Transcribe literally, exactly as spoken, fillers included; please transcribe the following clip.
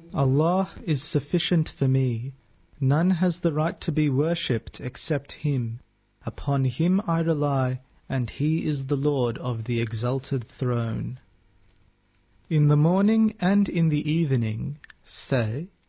Allah is sufficient for me. None has the right to be worshipped except Him. Upon Him I rely, and He is the Lord of the exalted throne. In the morning and in the evening say,